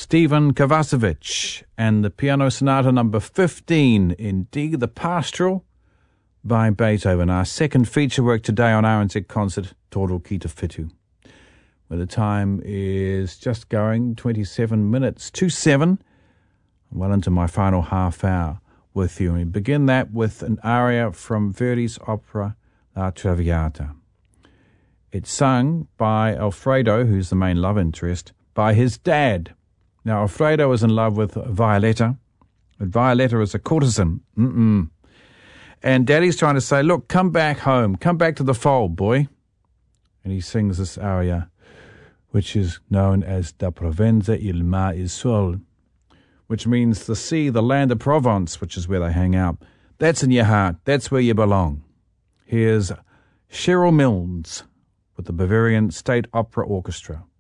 Stephen Kovacevic and the Piano Sonata number 15 in D, the Pastoral by Beethoven. Our second feature work today on RNZ Concert, Toro Ki Te Whitu, where the time is just going 27 minutes to 7, well into my final half hour with you. And we begin that with an aria from Verdi's opera La Traviata. It's sung by Alfredo, who's the main love interest, by his dad. Now, Alfredo is in love with Violetta, but Violetta is a courtesan. And Daddy's trying to say, look, come back home, come back to the fold, boy. And he sings this aria, which is known as Da Provenza il mar il sol, which means the sea, the land of Provence, which is where they hang out. That's in your heart. That's where you belong. Here's Cheryl Milnes with the Bavarian State Opera Orchestra.